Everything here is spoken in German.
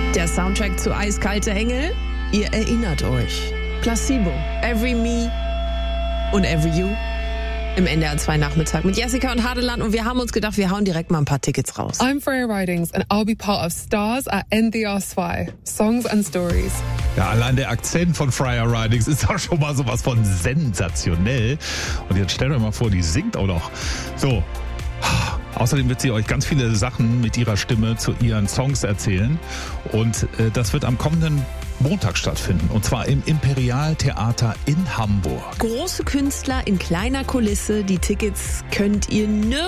Der Soundtrack zu Eiskalte Engel? Ihr erinnert euch. Placebo, Every Me und Every You im NDR 2 Nachmittag mit Jessica und Hadeland, und wir haben uns gedacht, wir hauen direkt mal ein paar Tickets raus. I'm Freya Ridings and I'll be part of Stars at NDR 2. Songs and Stories. Ja, allein der Akzent von Freya Ridings ist auch schon mal sowas von sensationell. Und jetzt stellt euch mal vor, die singt auch noch. So. Außerdem wird sie euch ganz viele Sachen mit ihrer Stimme zu ihren Songs erzählen. Und das wird am kommenden Montag stattfinden. Und zwar im Imperial-Theater in Hamburg. Große Künstler in kleiner Kulisse. Die Tickets könnt ihr nirgendwo